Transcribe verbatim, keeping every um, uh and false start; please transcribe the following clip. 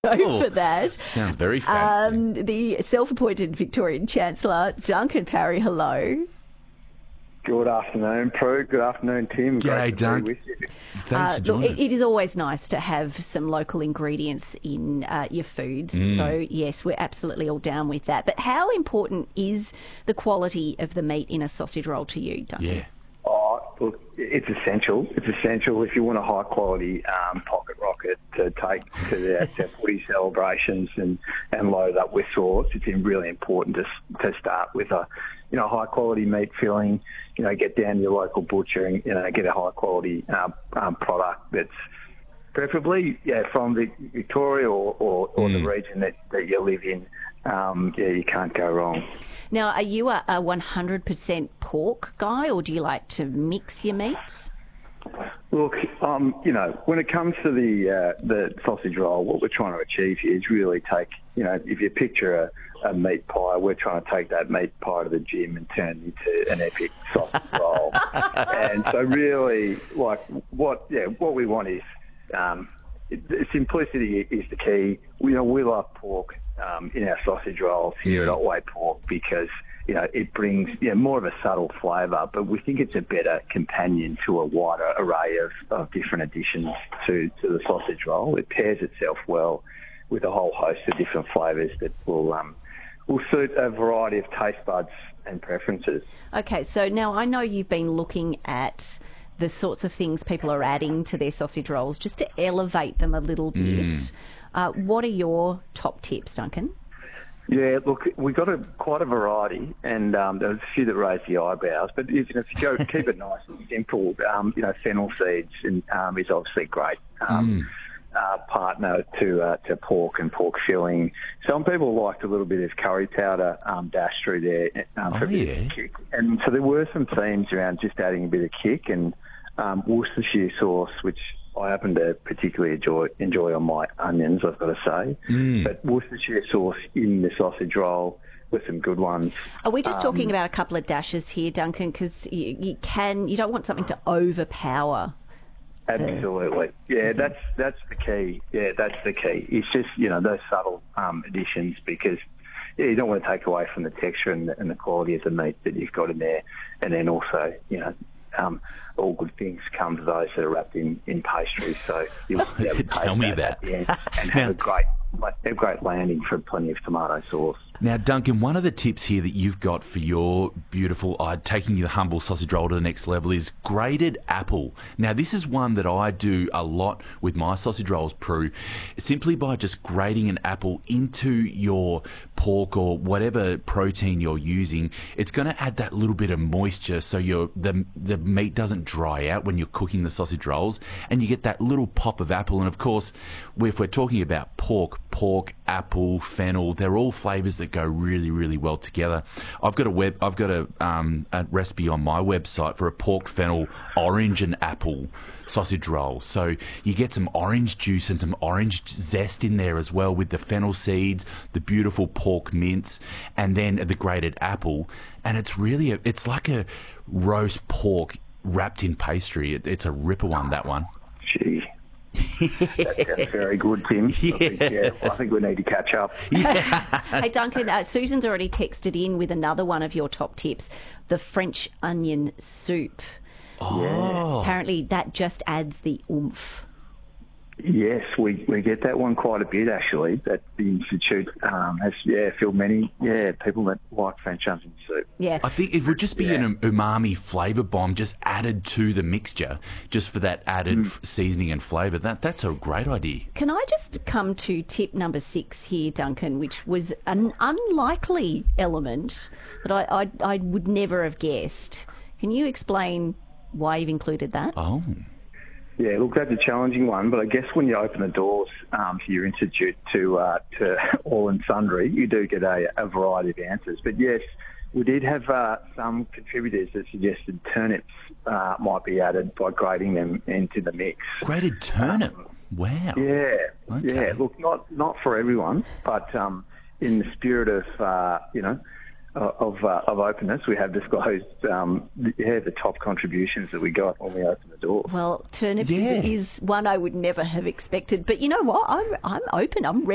go Oh, for that. Sounds very fancy. Um, the self-appointed Victorian Chancellor, Duncan Parry, hello. Good afternoon, Prue. Good afternoon, Tim. G'day, Great to Dunk. be with you. Thanks Uh, for look, joining it, us. it is always nice to have some local ingredients in uh, your foods. Mm. So, yes, we're absolutely all down with that. But how important is the quality of the meat in a sausage roll to you, Duncan? Yeah. Oh, look, it's essential. It's essential if you want a high-quality um, pocket rocket to take to their, their footy celebrations and, and load up with sauce. It's really important to to start with a you know high-quality meat filling. You know, get down to your local butcher and you know get a high-quality um, um, product that's preferably yeah from Vic- Victoria or, or, or Mm. the region that, that you live in. Um, yeah, you can't go wrong. Now, are you a, a one hundred percent pork guy, or do you like to mix your meats? Look, um, you know, when it comes to the uh, the sausage roll, what we're trying to achieve here is really take, you know, if you picture a, a meat pie, we're trying to take that meat pie to the gym and turn it into an epic sausage roll. And so really, like, what, yeah, what we want is um, it, simplicity is the key. We, you know, we love pork um, in our sausage rolls here at Otway Pork because you know, it brings you know, more of a subtle flavour, but we think it's a better companion to a wider array of, of different additions to, to the sausage roll. It pairs itself well with a whole host of different flavours that will um, will suit a variety of taste buds and preferences. Okay, so now I know you've been looking at the sorts of things people are adding to their sausage rolls just to elevate them a little bit. Mm. Uh, what are your top tips, Duncan? Yeah, look, we got a quite a variety, and um, there was a few that raised the eyebrows. But you know, if you go keep it nice and simple, um, you know, fennel seeds and, um, is obviously a great um, Mm. uh, partner to uh, to pork and pork filling. Some people liked a little bit of curry powder um, dash through there um, for Oh, a bit yeah. of kick, and so there were some themes around just adding a bit of kick and um, Worcestershire sauce, which I happen to particularly enjoy enjoy on my onions, I've got to say. Mm. But Worcestershire sauce in the sausage roll with some good ones. Are we just Um, talking about a couple of dashes here, Duncan? Because you, you can, you don't want something to overpower. Absolutely. Yeah, that's that's the key. Yeah, that's the key. It's just, you know, those subtle um, additions because yeah, you don't want to take away from the texture and the, and the quality of the meat that you've got in there. And then also, you know, um, all good things come to those that are wrapped in, in pastry. So you'll be able to Tell taste me at that. the end and have a great, a great landing for plenty of tomato sauce. Now, Duncan, one of the tips here that you've got for your beautiful, uh, taking your humble sausage roll to the next level is grated apple. Now, this is one that I do a lot with my sausage rolls, Prue, simply by just grating an apple into your pork or whatever protein you're using. It's going to add that little bit of moisture so your the, the meat doesn't dry out when you're cooking the sausage rolls, and you get that little pop of apple. And, of course, if we're talking about pork, pork, apple, fennel, they're all flavours that go really, really well together. I've got a web, I've got a, um, a recipe on my website for a pork, fennel, orange and apple sausage roll. So you get some orange juice and some orange zest in there as well with the fennel seeds, the beautiful pork mince, and then the grated apple. And it's really, a, it's like a roast pork wrapped in pastry. It, it's a ripper one, that one. Gee. That sounds very good, Tim. Yeah. I think, yeah, I think we need to catch up. Hey, Duncan, uh, Susan's already texted in with another one of your top tips, the French onion soup. Oh. Apparently that just adds the oomph. Yes, we, we get that one quite a bit actually. That the Institute um, has yeah filled many yeah people that like French onion soup. Yeah. I think it would just be Yeah. an umami flavour bomb just added to the mixture, just for that added f seasoning and flavour. That That's a great idea. Can I just come to tip number six here, Duncan, which was an unlikely element that I, I, I would never have guessed. Can you explain why you've included that? Oh. Yeah, look, that's a challenging one, but I guess when you open the doors um, to your institute to uh, to all and sundry, you do get a, a variety of answers. But yes, we did have uh, some contributors that suggested turnips uh, might be added by grating them into the mix. Grated turnip. Wow. Yeah, Okay. yeah. Look, not not for everyone, but um, in the spirit of uh, you know uh, of uh, of openness, we have disclosed um, the, yeah the top contributions that we got when we opened the door. Well, turnips Yeah. is, is one I would never have expected. But you know what? I'm I'm open. I'm ready.